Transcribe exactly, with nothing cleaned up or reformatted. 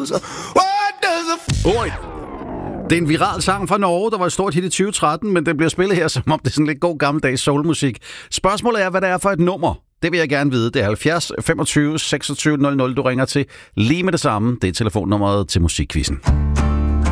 feels. What does it... Oi. Det er en viral sang fra Norge, der var et stort hit i tyve tretten, men den bliver spillet her, som om det er sådan lidt god gammeldags soulmusik. Spørgsmålet er, hvad det er for et nummer. Det vil jeg gerne vide. Det er halvfjerds femogtyve seksogtyve nul nul, du ringer til lige med det samme. Det er telefonnummeret til Musikquizzen.